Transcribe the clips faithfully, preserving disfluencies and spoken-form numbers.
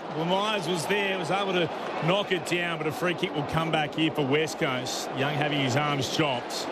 Myers was there, was able to knock it down, but a free kick will come back here for West Coast. Young having his arms chopped.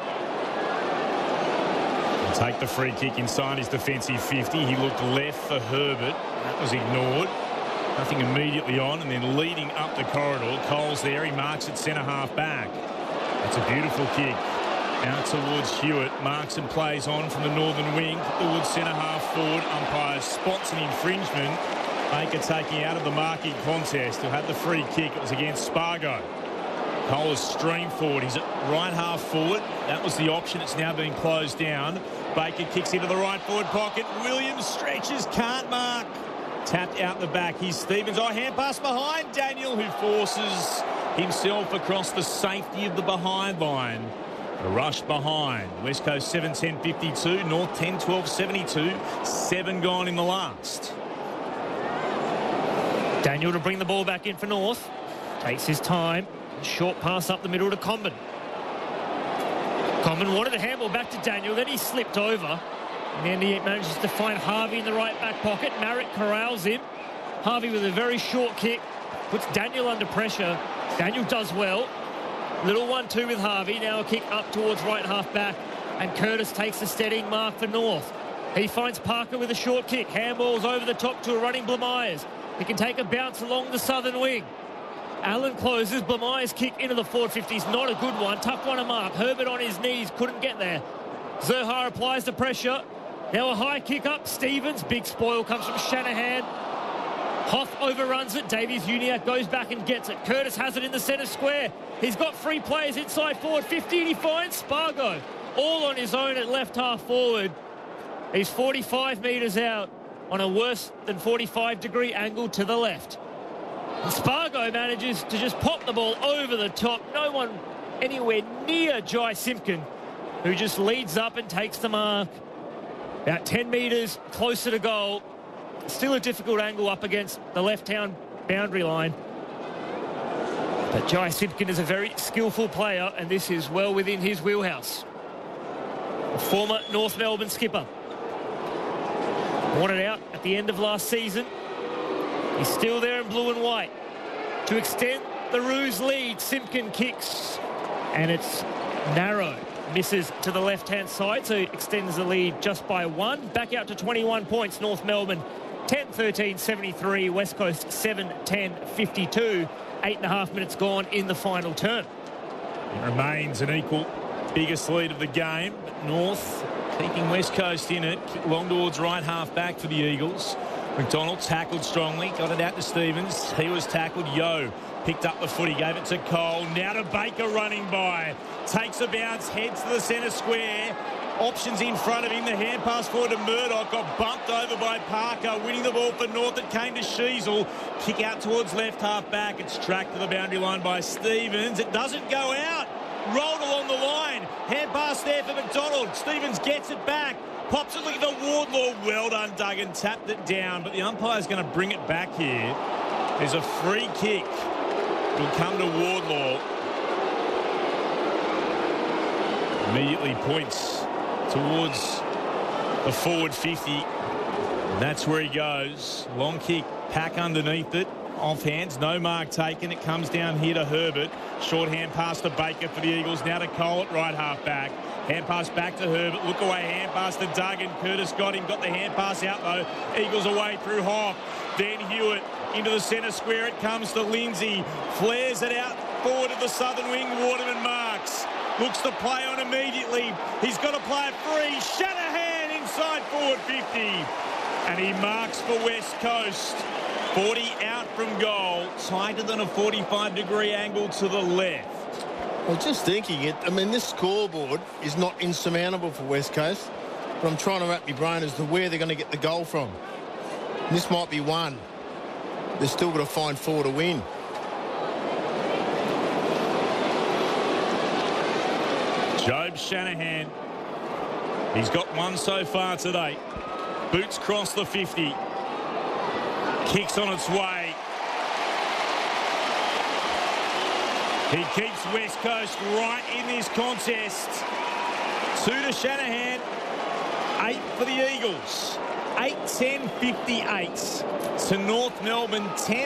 He'll take the free kick inside his defensive fifty. He looked left for Herbert. That was ignored. Nothing immediately on, and then leading up the corridor. Cole's there. He marks it centre half back. That's a beautiful kick. Out towards Hewitt. Marks and plays on from the northern wing. Towards centre half forward. Umpire spots an infringement. Baker taking out of the marking contest. Who had the free kick. It was against Spargo. Cole is streamed forward. He's at right half forward. That was the option. It's now been closed down. Baker kicks into the right forward pocket. Williams stretches. Can't mark. Tapped out the back. Here's Stevens. Oh, hand pass behind Daniel, who forces himself across the safety of the behind line. A rush behind. West Coast seven ten fifty-two. North ten twelve seventy-two. Seven gone in the last. Daniel to bring the ball back in for North. Takes his time. Short pass up the middle to Comben. Comben wanted the handball back to Daniel. Then he slipped over. And then he manages to find Harvey in the right back pocket. Marriott corrals him. Harvey with a very short kick. Puts Daniel under pressure. Daniel does well. Little one two with Harvey. Now a kick up towards right half back. And Curtis takes the steadying mark for North. He finds Parker with a short kick. Handballs over the top to a running Blamires. He can take a bounce along the southern wing. Allen closes. Blamires kick into the forward fifties. Not a good one. Tough one to mark. Herbert on his knees. Couldn't get there. Zerha applies the pressure. Now a high kick up. Stevens. Big spoil comes from Shanahan. Hoff overruns it. Davies Uniacke goes back and gets it. Curtis has it in the centre square. He's got free players inside forward fifty, and he finds Spargo. All on his own at left half forward. He's forty-five metres out on a worse than forty-five degree angle to the left. And Spargo manages to just pop the ball over the top. No one anywhere near Jai Simpkin, who just leads up and takes the mark. About ten metres closer to goal. Still a difficult angle up against the left-hand boundary line. But Jai Simpkin is a very skillful player, and this is well within his wheelhouse. A former North Melbourne skipper. Wanted out at the end of last season. He's still there in blue and white. To extend the Roos lead, Simpkin kicks, and it's narrow. Misses to the left-hand side, so extends the lead just by one. Back out to twenty-one points, North Melbourne. ten thirteen seventy-three, West Coast seven ten fifty-two. Eight and a half minutes gone in the final term. It remains an equal biggest lead of the game. But North keeping West Coast in it. Kick long towards right half back for the Eagles. McDonald tackled strongly. Got it out to Stevens. He was tackled. Yo picked up the footy. Gave it to Cole. Now to Baker running by. Takes a bounce. Heads to the centre square. Options in front of him. The hand pass forward to Murdoch. Got bumped over by Parker. Winning the ball for North. It came to Sheasel. Kick out towards left half back. It's tracked to the boundary line by Stevens. It doesn't go out. Rolled along the line. Hand pass there for McDonald. Stevens gets it back. Pops it looking for Wardlaw. Well done, Duggan. Tapped it down. But the umpire's going to bring it back here. There's a free kick. It'll come to Wardlaw. Immediately points towards the forward fifty. And that's where he goes. Long kick, Pack underneath it. Off hands, no mark taken. It comes down here to Herbert. Short hand pass to Baker for the Eagles. Now to Cole at right half back. Hand pass back to Herbert. Look away, hand pass to Duggan. Curtis got him. Got the hand pass out though. Eagles away through Hoff. Then Hewitt into the centre square. It comes to Lindsay. Flares it out forward of the southern wing. Waterman marks. Looks to play on immediately. He's got to play it free. Shanahan inside forward fifty. And he marks for West Coast. forty out from goal. Tighter than a forty-five degree angle to the left. Well, just thinking it, I mean, this scoreboard is not insurmountable for West Coast. But I'm trying to wrap my brain as to where they're going to get the goal from. And this might be one. They're still got to find four to win. Job Shanahan. He's got one so far today. Boots cross the fifty. Kicks on its way. He keeps West Coast right in this contest. Two to Shanahan. Eight for the Eagles. eight ten fifty-eight to North Melbourne ten.